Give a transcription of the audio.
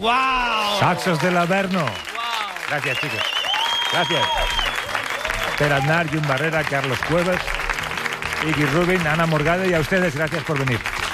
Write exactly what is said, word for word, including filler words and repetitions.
¡Wow! Saxos del Averno. Wow. Gracias, chicos. Gracias. Per Aznar, Jun Barrera, Carlos Cuevas, Iggy Rubin, Ana Morgade y a ustedes, gracias por venir.